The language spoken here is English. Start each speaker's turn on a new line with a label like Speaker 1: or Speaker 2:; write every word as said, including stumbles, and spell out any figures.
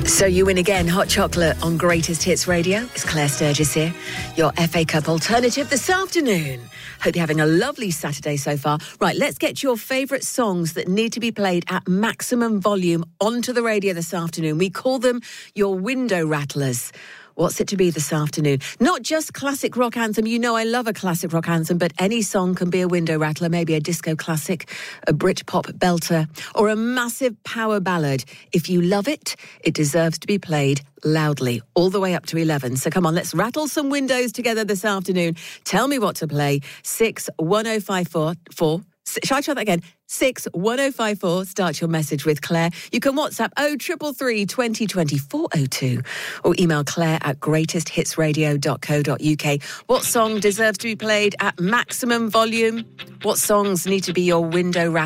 Speaker 1: So you win again, Hot Chocolate on Greatest Hits Radio. It's Claire Sturgis here, your F A Cup alternative this afternoon. Hope you're having a lovely Saturday so far. Right, let's get your favourite songs that need to be played at maximum volume onto the radio this afternoon. We call them your window rattlers. What's it to be this afternoon? Not just classic rock anthem. You know I love a classic rock anthem, but any song can be a window rattler, maybe a disco classic, a Britpop belter, or a massive power ballad. If you love it, it deserves to be played loudly, all the way up to eleven. So come on, let's rattle some windows together this afternoon. Tell me what to play. six one oh five four four. Shall I try that again? six one oh five four. Start your message with Claire. You can WhatsApp oh three three three, twenty twenty, four oh two or email Claire at greatest hits radio dot co dot uk. What song deserves to be played at maximum volume? What songs need to be your window wrap?